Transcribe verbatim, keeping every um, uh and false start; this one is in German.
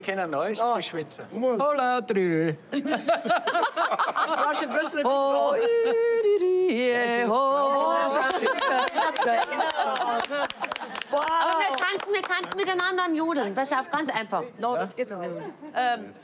kennen euch, die Schweizer. Hola, drü. Oh, Aber wir kannten, wir kannten miteinander jodeln. Pass auf, ganz einfach. No, das geht nicht. Ähm,